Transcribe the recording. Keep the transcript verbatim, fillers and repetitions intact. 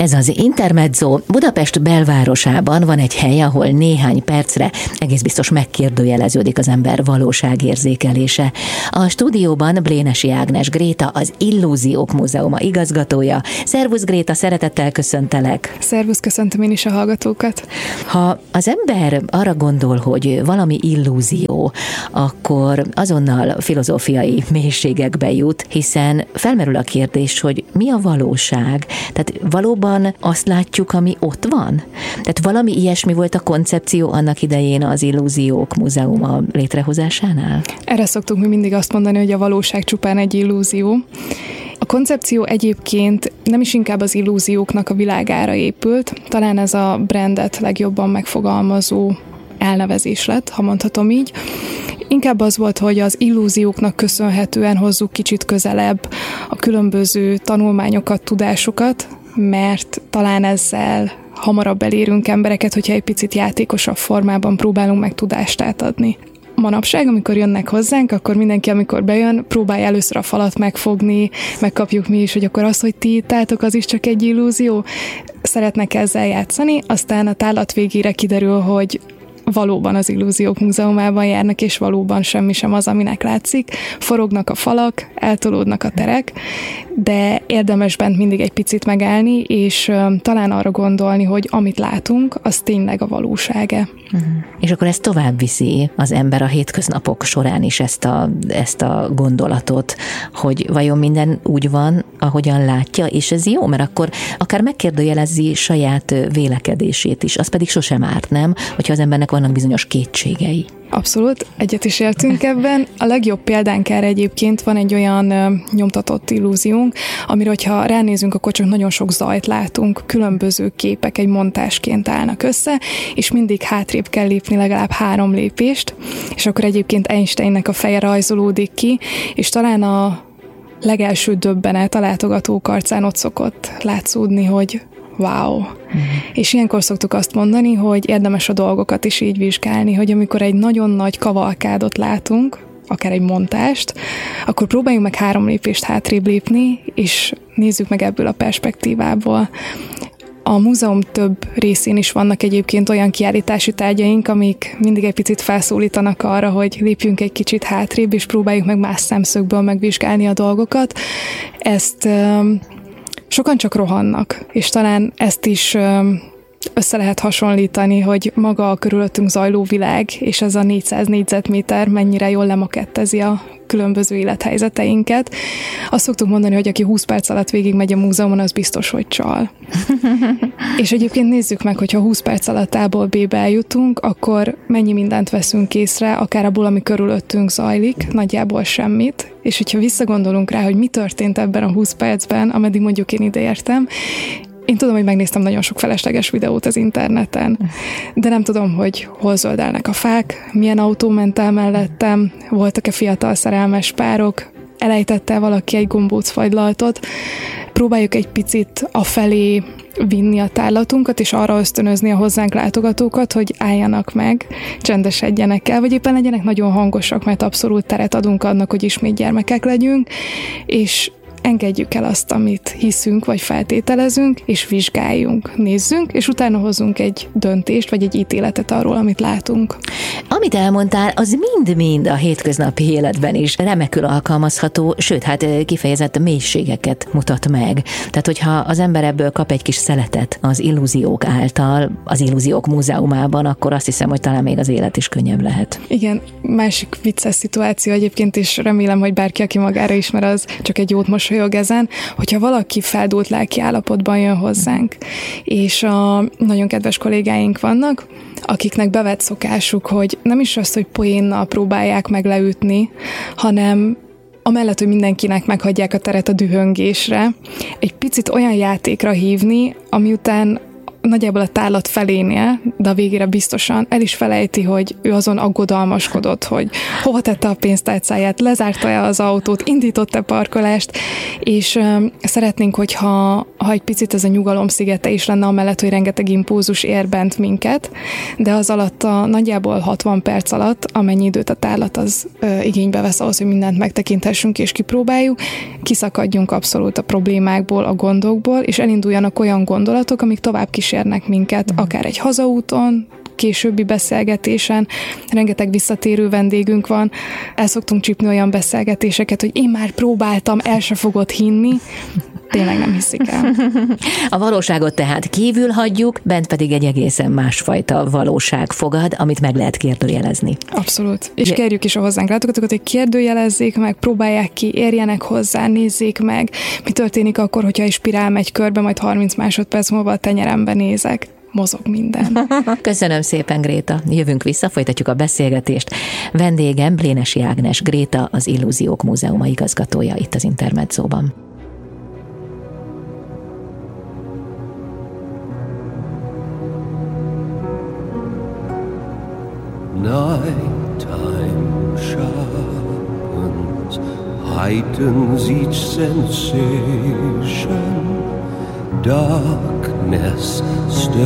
Ez az Intermezzo. Budapest belvárosában van egy hely, ahol néhány percre egész biztos megkérdőjeleződik az ember valóságérzékelése. A stúdióban Blénesi Ágnes Gréta, az Illúziók Múzeuma igazgatója. Szervusz Gréta, szeretettel köszöntelek. Szervusz, köszöntöm én is a hallgatókat. Ha az ember arra gondol, hogy valami illúzió, akkor azonnal filozófiai mélységekbe jut, hiszen felmerül a kérdés, hogy mi a valóság? Tehát valóban azt látjuk, ami ott van? Tehát valami ilyesmi volt a koncepció annak idején az Illúziók Múzeuma létrehozásánál? Erre szoktunk mi mindig azt mondani, hogy a valóság csupán egy illúzió. A koncepció egyébként nem is inkább az illúzióknak a világára épült, talán ez a brandet legjobban megfogalmazó elnevezés lett, ha mondhatom így. Inkább az volt, hogy az illúzióknak köszönhetően hozzuk kicsit közelebb a különböző tanulmányokat, tudásokat, mert talán ezzel hamarabb elérünk embereket, hogyha egy picit játékosabb formában próbálunk meg tudást átadni. Manapság, amikor jönnek hozzánk, akkor mindenki, amikor bejön, próbálja először a falat megfogni, megkapjuk mi is, hogy akkor az, hogy ti írtátok, az is csak egy illúzió. Szeretnek ezzel játszani, aztán a távlat végére kiderül, hogy valóban az Illúziók Múzeumában járnak, és valóban semmi sem az, aminek látszik. Forognak a falak, eltolódnak a terek, de érdemes bent mindig egy picit megállni, és um, talán arra gondolni, hogy amit látunk, az tényleg a valósága. Uh-huh. És akkor ez tovább viszi az ember a hétköznapok során is ezt a, ezt a gondolatot, hogy vajon minden úgy van, ahogyan látja, és ez jó, mert akkor akár megkérdőjelezi saját vélekedését is, az pedig sosem árt, nem? Hogyha az embernek vannak bizonyos kétségei. Abszolút, egyet is értünk ebben. A legjobb példánk erre egyébként van egy olyan ö, nyomtatott illúziónk, amire, hogyha ránézünk, akkor csak nagyon sok zajt látunk, különböző képek egy montásként állnak össze, és mindig hátrébb kell lépni legalább három lépést, és akkor egyébként Einsteinnek a feje rajzolódik ki, és talán a legelső döbbenet a látogatók arcán ott szokott látszódni, hogy wow. Mm. És ilyenkor szoktuk azt mondani, hogy érdemes a dolgokat is így vizsgálni, hogy amikor egy nagyon nagy kavalkádot látunk, akár egy montást, akkor próbáljunk meg három lépést hátrébb lépni, és nézzük meg ebből a perspektívából. A múzeum több részén is vannak egyébként olyan kiállítási tárgyaink, amik mindig egy picit felszólítanak arra, hogy lépjünk egy kicsit hátrébb, és próbáljuk meg más szemszögből megvizsgálni a dolgokat. Ezt sokan csak rohannak, és talán ezt is össze lehet hasonlítani, hogy maga a körülöttünk zajló világ, és ez a négyszáz négyzetméter mennyire jól lemakettezi a különböző élethelyzeteinket. Azt szoktuk mondani, hogy aki húsz perc alatt végigmegy a múzeumon, az biztos, hogy csal. És egyébként nézzük meg, hogyha húsz perc alatt A-ból B-be eljutunk, akkor mennyi mindent veszünk észre, akár abból, ami körülöttünk zajlik, nagyjából semmit. És hogyha visszagondolunk rá, hogy mi történt ebben a húsz percben, ameddig mondjuk én ideértem, én tudom, hogy megnéztem nagyon sok felesleges videót az interneten, de nem tudom, hogy hol zöldelnek a fák, milyen autó ment el mellettem, voltak-e fiatal szerelmes párok, elejtette valaki egy gombócfagylaltot. Próbáljuk egy picit afelé vinni a tárlatunkat, és arra ösztönözni a hozzánk látogatókat, hogy álljanak meg, csendesedjenek el, vagy éppen legyenek nagyon hangosak, mert abszolút teret adunk annak, hogy ismét gyermekek legyünk, és engedjük el azt, amit hiszünk, vagy feltételezünk, és vizsgáljunk, nézzünk, és utána hozzunk egy döntést, vagy egy ítéletet arról, amit látunk. Amit elmondtál, az mind-mind a hétköznapi életben is remekül alkalmazható, sőt, hát kifejezett mélységeket mutat meg. Tehát, hogyha az ember ebből kap egy kis szeletet az illúziók által, az Illúziók Múzeumában, akkor azt hiszem, hogy talán még az élet is könnyebb lehet. Igen, másik vicces szituáció egyébként, és remélem, hogy bárki, aki magára ismer, az csak egy jót mosolyog ezen, hogyha valaki feldúlt lelki állapotban jön hozzánk, és a nagyon kedves kollégáink vannak, akiknek bevett szokásuk, hogy nem is azt, hogy poénnal próbálják meg leütni, hanem amellett, hogy mindenkinek meghagyják a teret a dühöngésre, egy picit olyan játékra hívni, ami után nagyjából a tárlat felénél, de a végére biztosan el is felejti, hogy ő azon aggodalmaskodott, hogy hova tette a pénztárcáját, lezárta-e az autót, indított-e parkolást, és um, szeretnénk, hogyha ha egy picit ez a nyugalom szigete is lenne, amellett, hogy rengeteg impulzus ér bent minket, de az alatt a nagyjából hatvan perc alatt, amennyi időt a tárlat az ö, igénybe vesz ahhoz, hogy mindent megtekinthessünk és kipróbáljuk, kiszakadjunk abszolút a problémákból, a gondokból, és elinduljanak olyan gondolatok, amik tovább kísérnek minket, akár egy hazaúton, későbbi beszélgetésen, rengeteg visszatérő vendégünk van, el szoktunk csípni olyan beszélgetéseket, hogy én már próbáltam, el se fogod hinni, tényleg nem hiszik el. A valóságot tehát kívül hagyjuk, bent pedig egy egészen másfajta valóság fogad, amit meg lehet kérdőjelezni. Abszolút. És kérjük is a hozzánk látogatókat, hogy kérdőjelezzék meg, próbálják ki, érjenek hozzá, nézzék meg, mi történik akkor, hogyha egy spirál megy körbe, majd harminc másodperc múlva a tenyerembe nézek. Mozog minden. Köszönöm szépen, Gréta. Jövünk vissza, folytatjuk a beszélgetést. Vendégem Blénesi Ágnes Gréta, az Illúziók Múzeuma igazgatója itt az Intermedzóban. Nighttime sharpens, heightens each sensation, darkness stirs